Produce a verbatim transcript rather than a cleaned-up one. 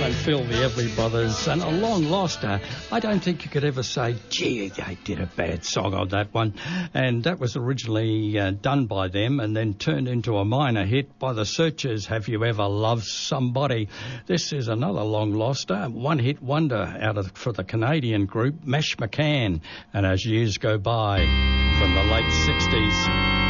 and Phil the Everly Brothers, and a long lost. Uh, I don't think you could ever say, gee, they did a bad song on that one. And that was originally uh, done by them and then turned into a minor hit by the Searchers, Have You Ever Loved Somebody? This is another long lost, uh, one-hit wonder out of for the Canadian group Mash McCann. And as years go by, from the late sixties...